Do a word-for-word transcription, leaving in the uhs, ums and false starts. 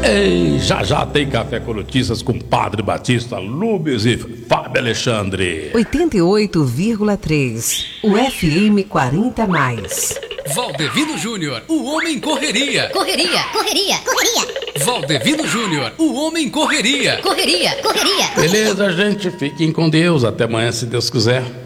Ei, já já tem Café com Notícias com Padre Batista, Lubes e Fábio Alexandre. oitenta e oito vírgula três, o F M quarenta mais. Valdevino Júnior, o homem correria. Correria, correria, correria. Valdevino Júnior, o homem correria. Correria, correria. Beleza, gente? Fiquem com Deus. Até amanhã, se Deus quiser.